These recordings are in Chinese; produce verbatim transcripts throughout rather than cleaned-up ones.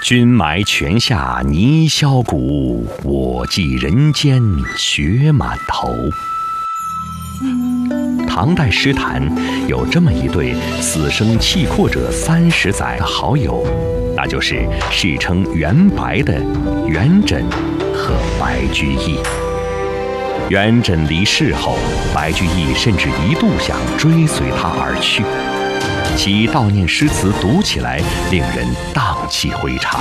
君埋泉下泥销骨，我寄人间雪满头。唐代诗坛有这么一对死生契阔者三十载的好友，那就是世称元白的元稹和白居易。元稹离世后，白居易甚至一度想追随他而去，其悼念诗词读起来令人荡气回肠。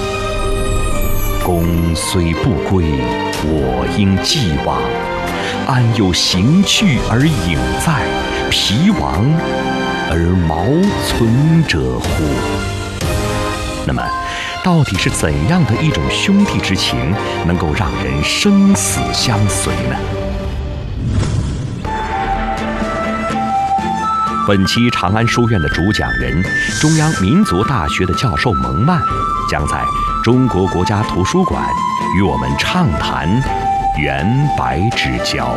公虽不归，我应既往，安有行去而影在，疲亡而毛存者乎？那么到底是怎样的一种兄弟之情能够让人生死相随呢？本期长安书院的主讲人，中央民族大学的教授蒙曼，将在中国国家图书馆与我们畅谈元白之交。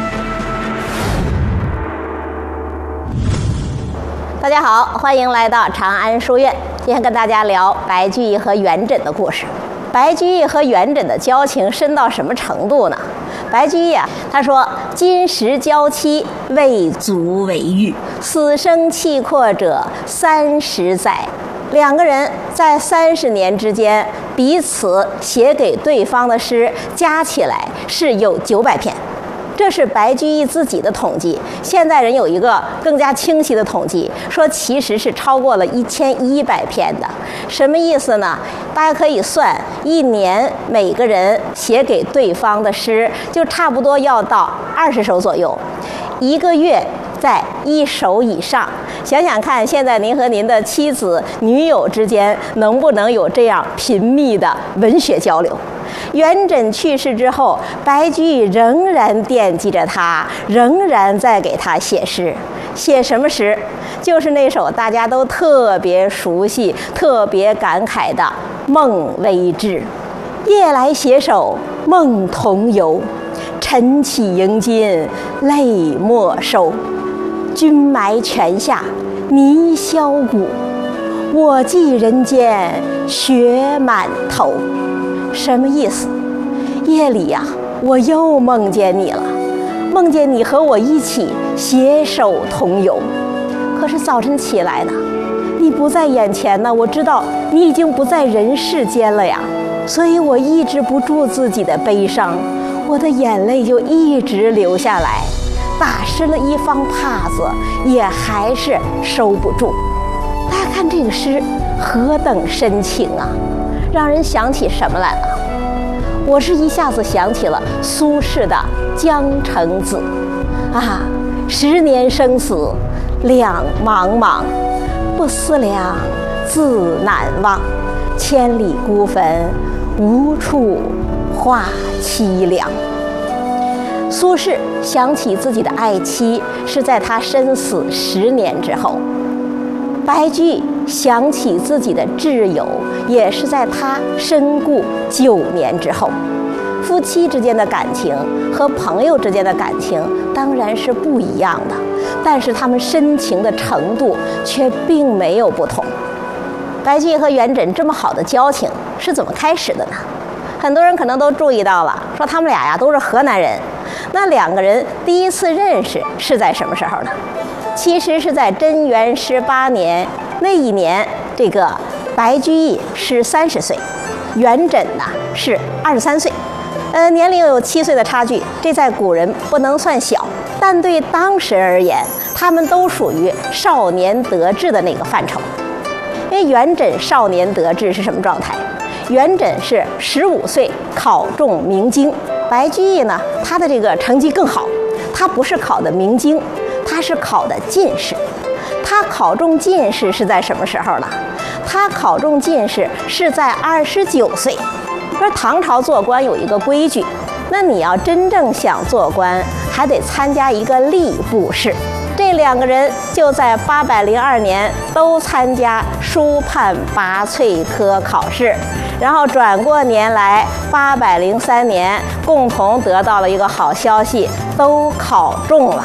大家好，欢迎来到长安书院。今天跟大家聊白居易和元稹的故事。白居易和元稹的交情深到什么程度呢？白居易啊，他说：“今时交期，未足为喻。死生契阔者三十载。”两个人在三十年之间，彼此写给对方的诗加起来是有九百篇。这是白居易自己的统计，现代人有一个更加清晰的统计，说其实是超过了一千一百篇的。什么意思呢？大家可以算，一年每个人写给对方的诗就差不多要到二十首左右，一个月在一首以上。想想看，现在您和您的妻子、女友之间能不能有这样频密的文学交流？元稹去世之后，白居易仍然惦记着他，仍然在给他写诗。写什么诗？就是那首大家都特别熟悉、特别感慨的《梦微志》。夜来携手梦同游，晨起迎金泪莫收。君埋泉下泥销骨，我寄人间雪满头。什么意思？夜里呀、啊，我又梦见你了，梦见你和我一起携手同游。可是早晨起来呢，你不在眼前呢，我知道你已经不在人世间了呀，所以我抑制不住自己的悲伤，我的眼泪就一直流下来，打湿了一方帕子，也还是收不住。大家看这个诗何等深情啊！让人想起什么来了？我是一下子想起了苏轼的《江城子》啊，十年生死两茫茫，不思量，自难忘。千里孤坟，无处话凄凉。苏轼想起自己的爱妻是在他身死十年之后，白居易想起自己的挚友也是在他身故九年之后。夫妻之间的感情和朋友之间的感情当然是不一样的，但是他们深情的程度却并没有不同。白居易和元稹这么好的交情是怎么开始的呢？很多人可能都注意到了，说他们俩呀都是河南人。那两个人第一次认识是在什么时候呢？其实是在贞元十八年，那一年，这个白居易是三十岁，元稹呢是二十三岁，呃，年龄有七岁的差距，这在古人不能算小，但对当时而言，他们都属于少年得志的那个范畴。因为元稹少年得志是什么状态？元稹是十五岁考中明经，白居易呢，他的这个成绩更好，他不是考的明经，他是考的进士。他考中进士是在什么时候呢？他考中进士是在二十九岁。说唐朝做官有一个规矩，那你要真正想做官，还得参加一个吏部试。这两个人就在八百零二年都参加书判拔萃科考试，然后转过年来八百零三年共同得到了一个好消息，都考中了。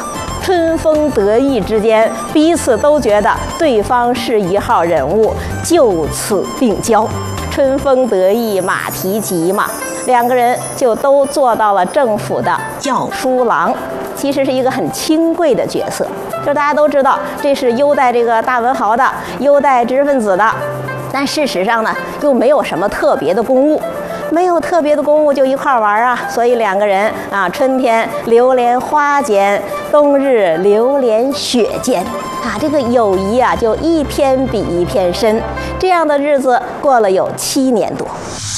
春风得意之间，彼此都觉得对方是一号人物，就此定交。春风得意马蹄疾嘛，两个人就都做到了政府的校书郎，其实是一个很清贵的角色。就大家都知道，这是优待这个大文豪的，优待知识分子的，但事实上呢，又没有什么特别的公务。没有特别的公务就一块玩啊，所以两个人啊，春天流连花间，冬日流连雪间啊，这个友谊啊就一天比一天深。这样的日子过了有七年多。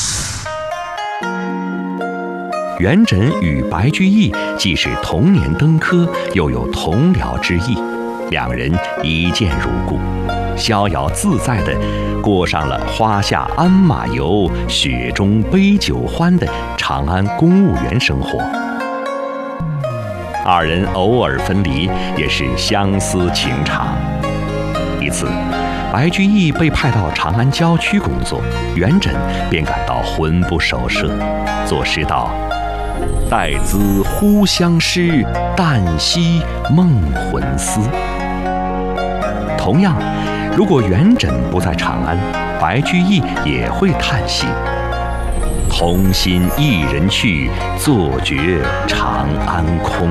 元稹与白居易既是同年登科，又有同僚之意，两人一见如故，逍遥自在地过上了花下鞍马游，雪中杯酒欢的长安公务员生活。二人偶尔分离，也是相思情长。一次，白居易被派到长安郊区工作，元稹便感到魂不守舍，作诗道：“待兹忽相识，旦夕梦魂思。”同样，如果元稹不在长安，白居易也会叹息：“同心一人去，坐觉长安空。”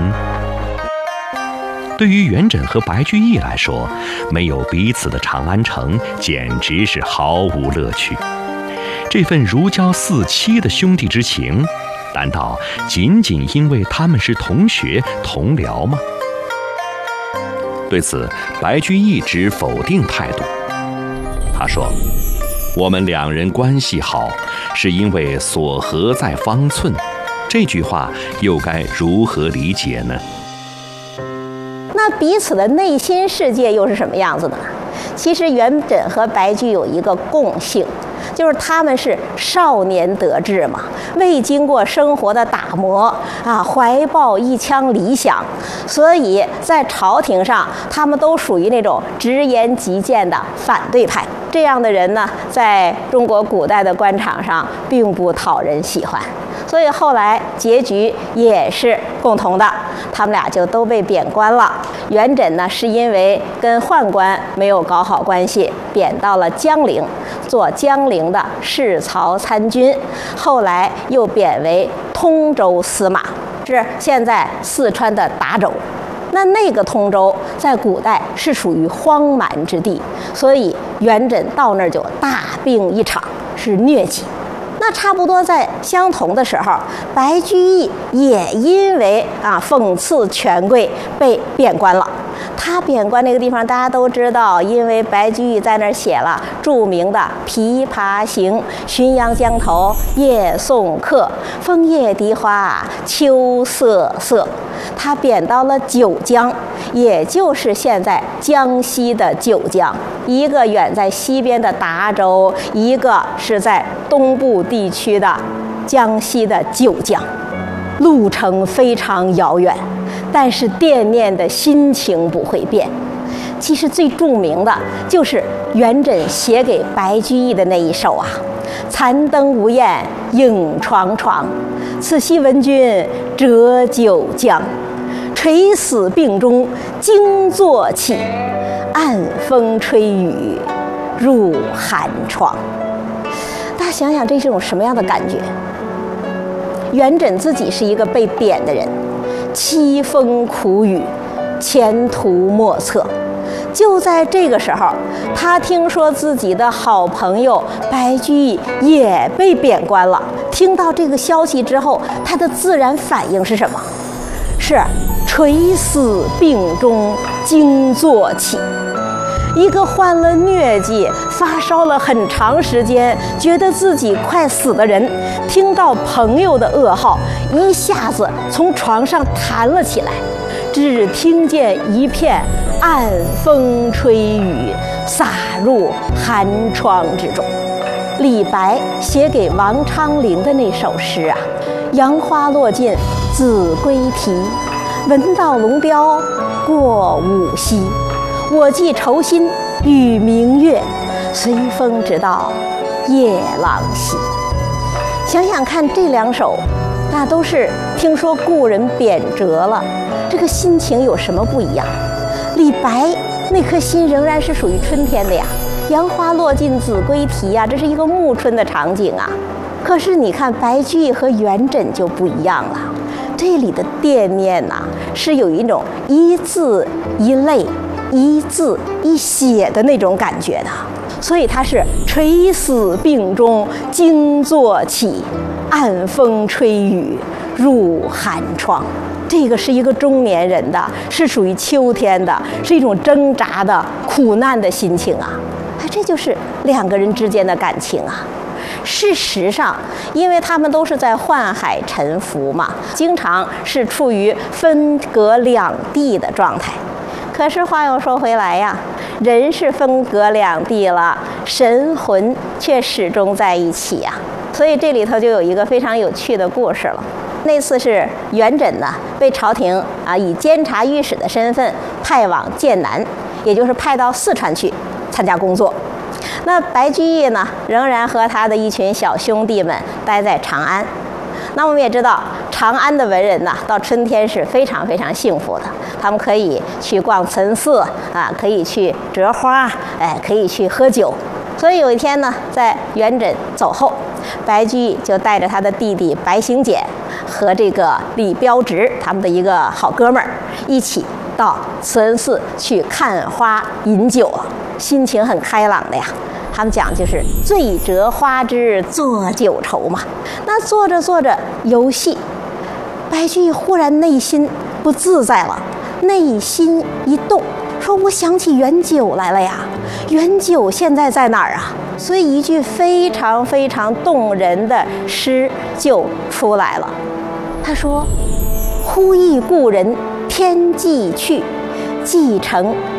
对于元稹和白居易来说，没有彼此的长安城简直是毫无乐趣。这份如胶似漆的兄弟之情，难道仅仅因为他们是同学同僚吗？对此，白居易持否定态度。他说：“我们两人关系好，是因为所合在方寸。”这句话又该如何理解呢？ 那彼此的内心世界又是什么样子呢？其实元稹和白居易有一个共性，就是他们是少年得志嘛，未经过生活的打磨啊，怀抱一腔理想，所以在朝廷上他们都属于那种直言极谏的反对派。这样的人呢，在中国古代的官场上并不讨人喜欢，所以后来结局也是共同的，他们俩就都被贬官了。元稹呢，是因为跟宦官没有搞好关系，贬到了江陵，做江陵的侍曹参军，后来又贬为通州司马，是现在四川的达州。那那个通州在古代是属于荒蛮之地，所以元稹到那儿就大病一场，是疟疾。那差不多在相同的时候，白居易也因为啊讽刺权贵被贬官了。他贬官那个地方大家都知道，因为白居易在那儿写了著名的《琵琶行》：“浔阳江头夜送客，枫叶荻花秋瑟瑟。”他贬到了九江，也就是现在江西的九江，一个远在西边的达州，一个是在东部地区的江西的九江，路程非常遥远，但是惦念的心情不会变。其实最著名的就是元稹写给白居易的那一首啊：“残灯无厌影幢幢，此夕闻君折九江。垂死病中惊坐起，暗风吹雨入寒窗。”大家想想，这是种什么样的感觉？元稹自己是一个被贬的人，凄风苦雨，前途莫测。就在这个时候，他听说自己的好朋友白居易也被贬官了。听到这个消息之后，他的自然反应是什么？是垂死病中惊坐起。一个患了疟疾、发烧了很长时间，觉得自己快死的人，听到朋友的噩耗，一下子从床上弹了起来，只听见一片暗风吹雨，洒入寒窗之中。李白写给王昌龄的那首诗啊：“杨花落尽子规啼，闻道龙标过五溪。我寄愁心与明月，随风直到夜郎西。”想想看，这两首那都是听说故人贬谪了，这个心情有什么不一样？李白那颗心仍然是属于春天的呀，杨花落尽子规啼呀，这是一个暮春的场景啊。可是你看白居易和元稹就不一样了，这里的惦念呐、啊，是有一种一字一泪、一字一血的那种感觉的，所以他是垂死病中惊坐起，暗风吹雨入寒窗。这个是一个中年人的，是属于秋天的，是一种挣扎的苦难的心情啊！哎，这就是两个人之间的感情啊。事实上，因为他们都是在宦海沉浮嘛，经常是处于分隔两地的状态。可是话又说回来呀，人是分隔两地了，神魂却始终在一起呀。所以这里头就有一个非常有趣的故事了。那次是元稹呢被朝廷啊以监察御史的身份派往剑南，也就是派到四川去参加工作。那白居易呢，仍然和他的一群小兄弟们待在长安。那我们也知道，长安的文人呢，到春天是非常非常幸福的，他们可以去逛岑寺啊，可以去折花，哎，可以去喝酒。所以有一天呢，在元稹走后，白居易就带着他的弟弟白行简和这个李标直他们的一个好哥们儿一起到慈恩寺去看花饮酒，心情很开朗的呀。他们讲就是醉折花枝作酒愁嘛。那做着做着游戏，白居易忽然内心不自在了，内心一动，说我想起元九来了呀，元九现在在哪儿啊？所以一句非常非常动人的诗就出来了。他说：忽忆故人天际去，寄程